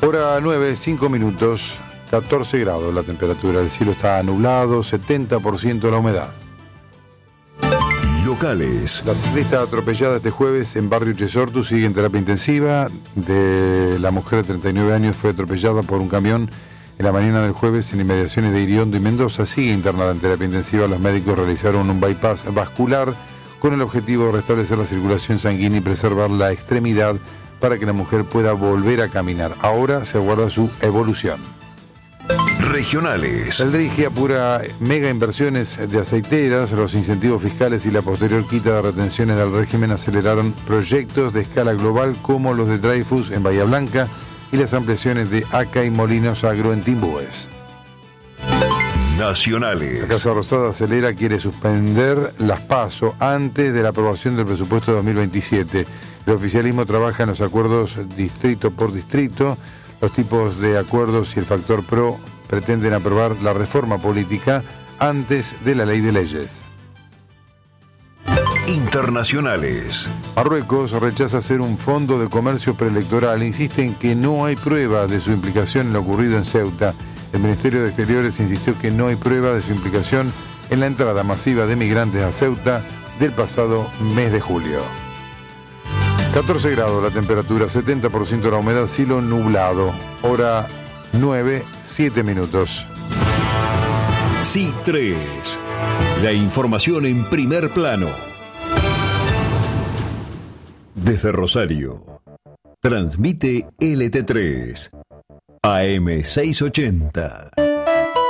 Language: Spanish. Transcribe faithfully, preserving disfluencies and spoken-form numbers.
Hora nueve, cinco minutos, catorce grados la temperatura. El cielo está nublado, setenta por ciento la humedad. Locales. La ciclista atropellada este jueves en Barrio Chesortu sigue en terapia intensiva. De la mujer de treinta y nueve años fue atropellada por un camión en la mañana del jueves en inmediaciones de Iriondo y Mendoza. Sigue internada en terapia intensiva. Los médicos realizaron un bypass vascular con el objetivo de restablecer la circulación sanguínea y preservar la extremidad para que la mujer pueda volver a caminar. Ahora se aguarda su evolución. Regionales. El R I G I apura mega inversiones de aceiteras, los incentivos fiscales y la posterior quita de retenciones del régimen aceleraron proyectos de escala global como los de Dreyfus en Bahía Blanca y las ampliaciones de A C A y Molinos Agro en Timbúes. Nacionales. La Casa Rosada acelera, quiere suspender las PASO antes de la aprobación del presupuesto de dos mil veintisiete. El oficialismo trabaja en los acuerdos distrito por distrito. Los tipos de acuerdos y el factor PRO pretenden aprobar la reforma política antes de la ley de leyes. Internacionales. Marruecos rechaza hacer un fondo de comercio preelectoral. Insiste en que no hay prueba de su implicación en lo ocurrido en Ceuta. El Ministerio de Exteriores insistió que no hay prueba de su implicación en la entrada masiva de migrantes a Ceuta del pasado mes de julio. catorce grados la temperatura, setenta por ciento la humedad, cielo nublado. Hora nueve, siete minutos. C I tres. La información en primer plano. Desde Rosario. Transmite L T tres. A M seiscientos ochenta.